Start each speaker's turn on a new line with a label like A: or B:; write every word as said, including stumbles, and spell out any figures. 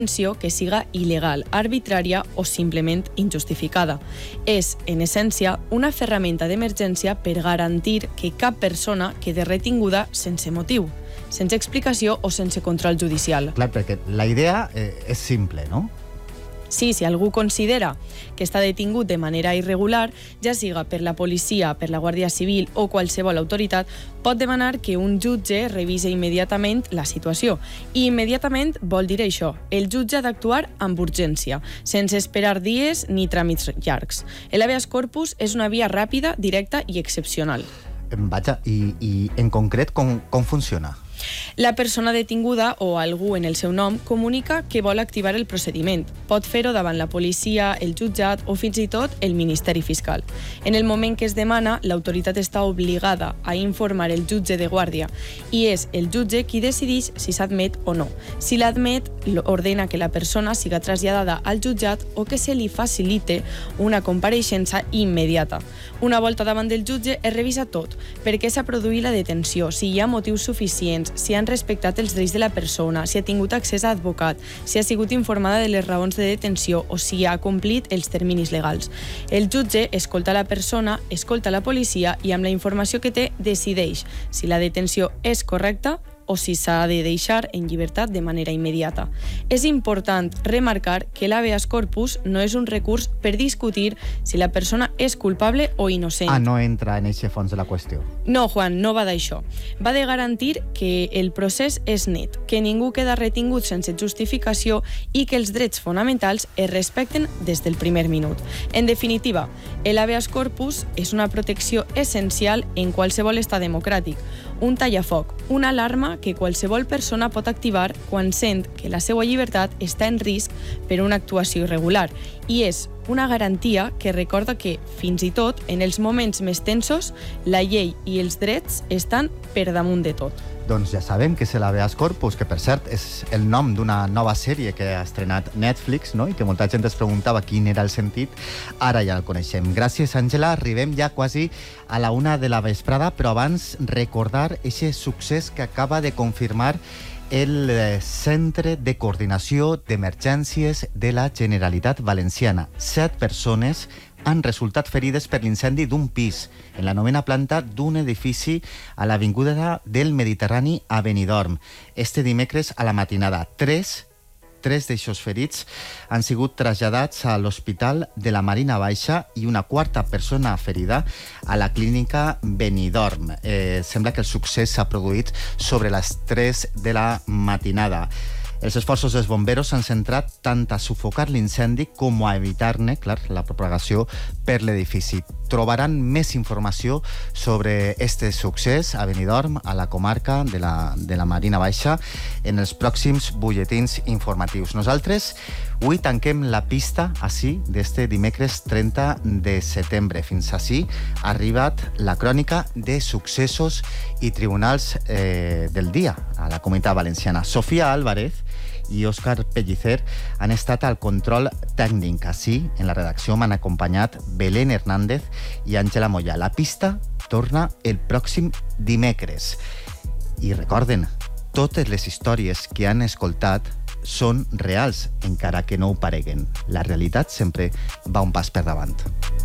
A: detenció que siga il·legal, arbitrària o simplement injustificada. És, en essència, una ferramenta d'emergència per garantir que cap persona quede retinguda sense motiu, sense explicació o sense control judicial.
B: Clar, perquè la idea eh, és simple, no?
A: Sí, si algú considera que està detingut de manera irregular, ja siga per la policia, per la Guàrdia Civil o qualsevol autoritat, pot demanar que un jutge revise immediatament la situació. I immediatament vol dir això, el jutge ha d'actuar amb urgència, sense esperar dies ni tràmits llargs. El habeas corpus és una via ràpida, directa i excepcional.
B: Vaja, i, i en concret com, com funciona?
A: La persona detinguda o algú en el seu nom comunica que vol activar el procediment. Pot fer-ho davant la policia, el jutjat o fins i tot el Ministeri Fiscal. En el moment que es demana, l'autoritat està obligada a informar el jutge de guàrdia i és el jutge qui decideix si s'admet o no. Si l'admet, ordena que la persona siga traslladada al jutjat o que se li facilite una compareixença immediata. Una volta davant del jutge es revisa tot, per què s'ha produït la detenció, si hi ha motius suficients, si han respectat els drets de la persona, si ha tingut accés a advocat, si ha sigut informada de les raons de detenció o si ha complit els terminis legals. El jutge escolta la persona, escolta la policia i amb la informació que té decideix si la detenció és correcta o si s'ha de deixar en llibertat de manera immediata. És important remarcar que l'habeas corpus no és un recurs per discutir si la persona és culpable o innocent.
B: Ah, no entra en aquest fons de la qüestió.
A: No, Juan, no va d'això. Va de garantir que el procés és net, que ningú queda retingut sense justificació i que els drets fonamentals es respecten des del primer minut. En definitiva, el habeas corpus és una protecció essencial en qualsevol estat democràtic, un tallafoc, una alarma que qualsevol persona pot activar quan sent que la seva llibertat està en risc per una actuació irregular i és una garantia que recorda que, fins i tot, en els moments més tensos, la llei i els drets estan per damunt de tot.
B: Doncs ja sabem que és l'habeas corpus, que per cert és el nom d'una nova sèrie que ha estrenat Netflix, no? I que molta gent es preguntava quin era el sentit. Ara ja el coneixem. Gràcies, Àngela. Arribem ja quasi a la una de la vesprada, però abans recordar aquest succés que acaba de confirmar el Centre de Coordinació d'Emergències de la Generalitat Valenciana. Set persones han resultat ferides per l'incendi d'un pis en la novena planta d'un edifici a l'Avinguda del Mediterrani a Benidorm. Este dimecres a la matinada. Tres Tres d'aixòs ferits han sigut traslladats a l'Hospital de la Marina Baixa i una quarta persona ferida a la clínica Benidorm. Eh, sembla que el succés s'ha produït sobre les tres de la matinada. Els esforços dels bomberos s'han centrat tant a sufocar l'incendi com a evitar-ne, clar, la propagació per l'edifici. Trobaran més informació sobre este succés a Benidorm, a la comarca de la, de la Marina Baixa, en els pròxims butlletins informatius. Nosaltres avui tanquem la pista així d'este dimecres trenta de setembre. Fins així ha arribat la crònica de successos i tribunals eh, del dia a la Comunitat Valenciana. Sofia Álvarez i Òscar Pellicer han estat al control tècnic. Així, en la redacció m'han acompanyat Belén Hernández i Àngela Moya. La pista torna el pròxim dimecres. I recorden, totes les històries que han escoltat són reals, encara que no ho pareguen. La realitat sempre va un pas per davant.